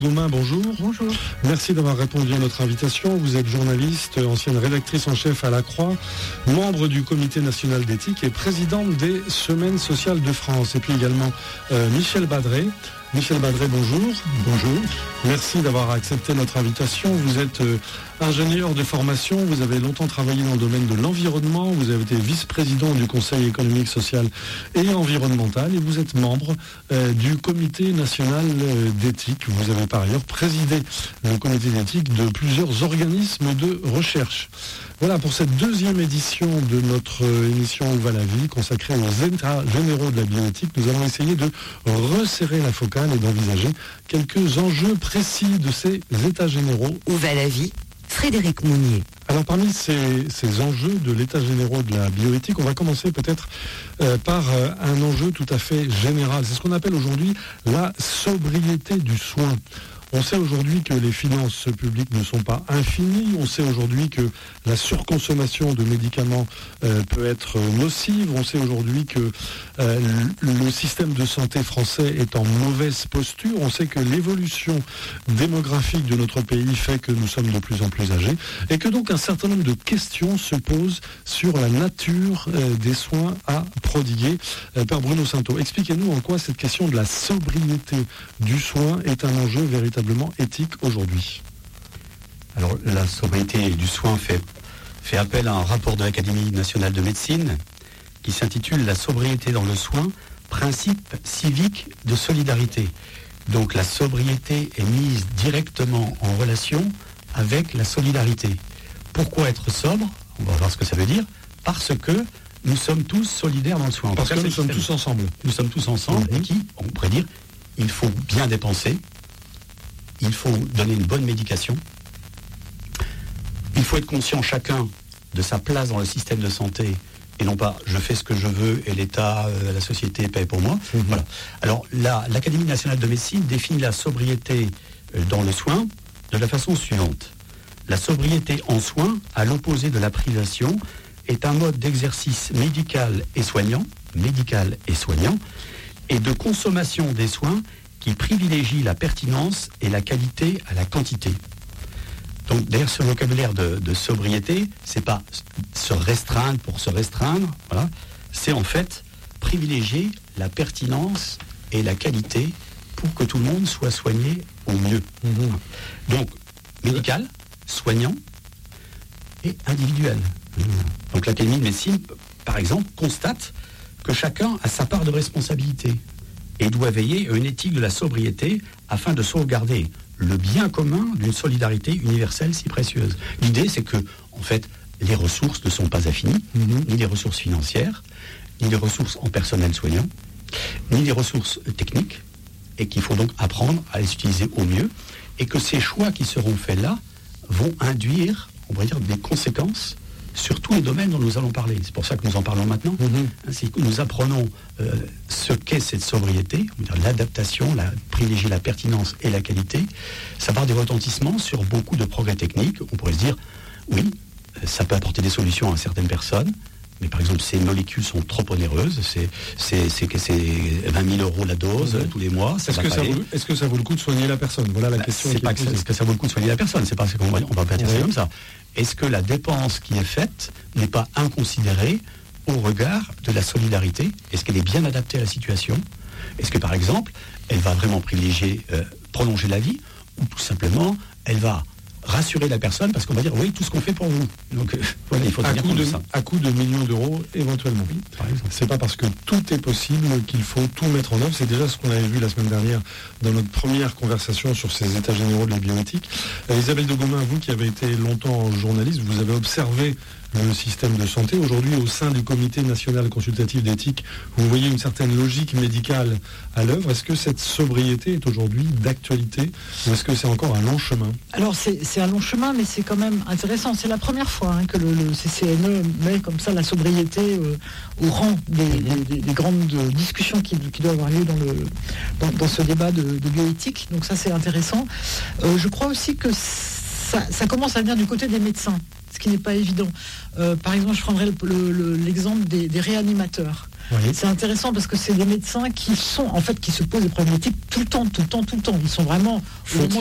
Gaumin, bonjour. Bonjour. Merci d'avoir répondu à notre invitation. Vous êtes journaliste, ancienne rédactrice en chef à La Croix, membre du Comité national d'éthique et présidente des Semaines sociales de France. Et puis également Michel Badré. Michel Badré, bonjour. Bonjour. Merci d'avoir accepté notre invitation. Vous êtes ingénieur de formation, vous avez longtemps travaillé dans le domaine de l'environnement, vous avez été vice-président du Conseil économique, social et environnemental et vous êtes membre du Comité national d'éthique. Vous avez par ailleurs présidé le comité d'éthique de plusieurs organismes de recherche. Voilà pour cette deuxième édition de notre émission Où va la vie, consacrée aux états généraux de la bioéthique. Nous allons essayer de resserrer la focale et d'envisager quelques enjeux précis de ces états généraux. Où va la vie ? Frédéric Mounier. Alors parmi ces enjeux de l'état général de la bioéthique, on va commencer peut-être par un enjeu tout à fait général. C'est ce qu'on appelle aujourd'hui la sobriété du soin. On sait aujourd'hui que les finances publiques ne sont pas infinies. On sait aujourd'hui que la surconsommation de médicaments peut être nocive. On sait aujourd'hui que le système de santé français est en mauvaise posture. On sait que l'évolution démographique de notre pays fait que nous sommes de plus en plus âgés et que donc un certain nombre de questions se posent sur la nature des soins à prodiguer. Père Bruno Sainteau, expliquez-nous en quoi cette question de la sobriété du soin est un enjeu véritablement éthique aujourd'hui. Alors la sobriété du soin fait appel à un rapport de l'Académie nationale de médecine qui s'intitule La sobriété dans le soin, principe civique de solidarité. Donc la sobriété est mise directement en relation avec la solidarité. Pourquoi être sobre ? On va voir ce que ça veut dire. Parce que nous sommes tous solidaires dans le soin. Parce que nous sommes tous ensemble. Nous sommes tous ensemble et qui, on pourrait dire, il faut bien dépenser. Il faut donner une bonne médication. Il faut être conscient chacun de sa place dans le système de santé et non pas je fais ce que je veux et l'État, la société paye pour moi. Voilà. Alors l'Académie nationale de médecine définit la sobriété dans le soin de la façon suivante. La sobriété en soins, à l'opposé de la privation, est un mode d'exercice médical et soignant et de consommation des soins qui privilégie la pertinence et la qualité à la quantité. Donc d'ailleurs ce vocabulaire de sobriété, c'est pas se restreindre pour se restreindre, voilà. C'est en fait privilégier la pertinence et la qualité pour que tout le monde soit soigné au mieux. Donc médical, soignant et individuel. Donc l'Académie de médecine, par exemple, constate que chacun a sa part de responsabilité et doit veiller à une éthique de la sobriété afin de sauvegarder le bien commun d'une solidarité universelle si précieuse. L'idée, c'est que, en fait, les ressources ne sont pas infinies, ni les ressources financières, ni les ressources en personnel soignant, ni les ressources techniques, et qu'il faut donc apprendre à les utiliser au mieux, et que ces choix qui seront faits là vont induire, on va dire, des conséquences sur tous les domaines dont nous allons parler. C'est pour ça que nous en parlons maintenant. Ainsi que nous apprenons ce qu'est cette sobriété, l'adaptation, privilégier la pertinence et la qualité. Ça va avoir des retentissements sur beaucoup de progrès techniques. On pourrait se dire, oui, ça peut apporter des solutions à certaines personnes, mais par exemple, ces molécules sont trop onéreuses. C'est 20 000 € la dose tous les mois. Est-ce que ça vaut le coup de soigner la personne ? Voilà la question. Est-ce que ça vaut le coup de soigner la personne ? C'est parce qu'on va pas dire ça comme ça. Est-ce que la dépense qui est faite n'est pas inconsidérée au regard de la solidarité ? Est-ce qu'elle est bien adaptée à la situation ? Est-ce que, par exemple, elle va vraiment privilégier prolonger la vie ? Ou tout simplement, elle va rassurer la personne parce qu'on va dire, oui, tout ce qu'on fait pour vous. Donc, voilà, il faut tenir compte de ça. À coût de millions d'euros, éventuellement. Oui, par exemple. C'est pas parce que tout est possible qu'il faut tout mettre en œuvre. C'est déjà ce qu'on avait vu la semaine dernière dans notre première conversation sur ces états généraux de la bioéthique. Isabelle de Gaumin, vous qui avez été longtemps journaliste, vous avez observé le système de santé. Aujourd'hui, au sein du Comité national consultatif d'éthique, vous voyez une certaine logique médicale à l'œuvre. Est-ce que cette sobriété est aujourd'hui d'actualité ou est-ce que c'est encore un long chemin ? Alors c'est un long chemin, mais c'est quand même intéressant. C'est la première fois que le CCNE met comme ça la sobriété au rang des grandes discussions qui doivent avoir lieu dans ce débat de bioéthique. Donc ça, c'est intéressant. Je crois aussi que ça commence à venir du côté des médecins, ce qui n'est pas évident. Par exemple, je prendrais l'exemple des réanimateurs. Oui. C'est intéressant parce que c'est des médecins qui se posent des problèmes éthiques tout le temps. Ils sont vraiment... au moment